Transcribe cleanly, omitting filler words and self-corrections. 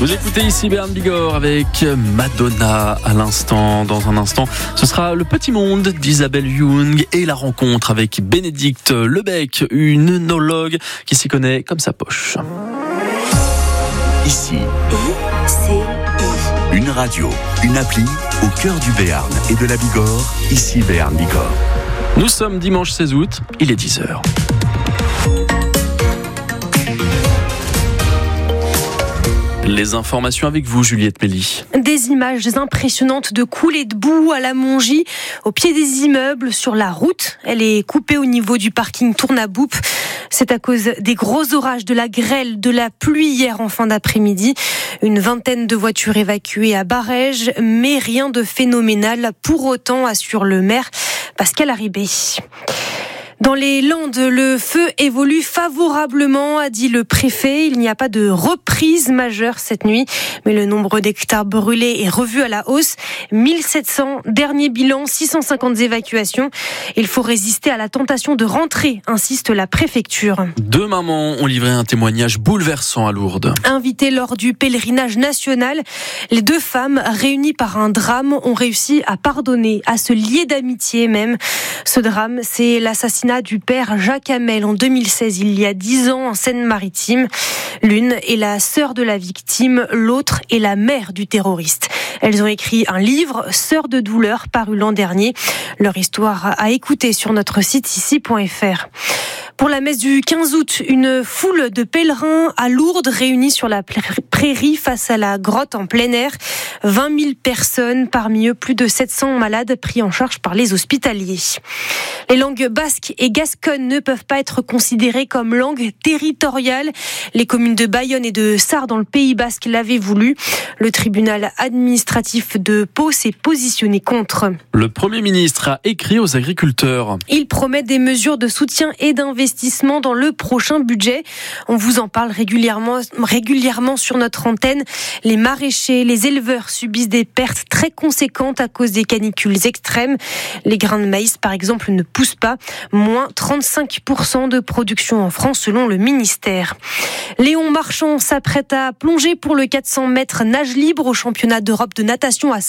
Vous écoutez ici Bern Bigorre avec Madonna à l'instant. Dans un instant, ce sera le petit monde d'Isabelle Young et la rencontre avec Bénédicte Lebec, une œnologue qui s'y connaît comme sa poche. Ici, une radio, une appli au cœur du Béarn et de la Bigorre. Ici Bern Bigorre. Nous sommes dimanche 16 août, il est 10h. Les informations avec vous, Juliette Méli. Des images impressionnantes de coulées de boue à la Mongie, au pied des immeubles, sur la route. Elle est coupée au niveau du parking Tournaboup. C'est à cause des gros orages, de la grêle, de la pluie hier en fin d'après-midi. Une vingtaine de voitures évacuées à Barège, mais rien de phénoménal. Pour autant, assure le maire Pascal Haribé. Dans les Landes, le feu évolue favorablement, a dit le préfet. Il n'y a pas de reprise majeure cette nuit, mais le nombre d'hectares brûlés est revu à la hausse. 1700, dernier bilan, 650 évacuations. Il faut résister à la tentation de rentrer, insiste la préfecture. Deux mamans ont livré un témoignage bouleversant à Lourdes. Invitées lors du pèlerinage national, les deux femmes, réunies par un drame, ont réussi à pardonner, à se lier d'amitié même. Ce drame, c'est l'assassinat du père Jacques Hamel en 2016, il y a 10 ans en Seine-Maritime. L'une est la sœur de la victime, l'autre est la mère du terroriste. Elles ont écrit un livre, Sœurs de douleur, paru l'an dernier. Leur histoire à écouter sur notre site ici.fr. Pour la messe du 15 août, une foule de pèlerins à Lourdes réunis sur la prairie face à la grotte en plein air. 20 000 personnes, parmi eux plus de 700 malades pris en charge par les hospitaliers. Les langues basques et gasconnes ne peuvent pas être considérées comme langues territoriales. Les communes de Bayonne et de Sarre dans le Pays basque l'avaient voulu. Le tribunal administratif de Pau s'est positionné contre. Le Premier ministre a écrit aux agriculteurs. Il promet des mesures de soutien et d'investissement dans le prochain budget. On vous en parle régulièrement sur notre antenne. Les maraîchers, les éleveurs subissent des pertes très conséquentes à cause des canicules extrêmes. Les grains de maïs, par exemple, ne poussent pas. Moins 35% de production en France, selon le ministère. Léon Marchand s'apprête à plonger pour le 400 mètres nage libre au championnat d'Europe de natation à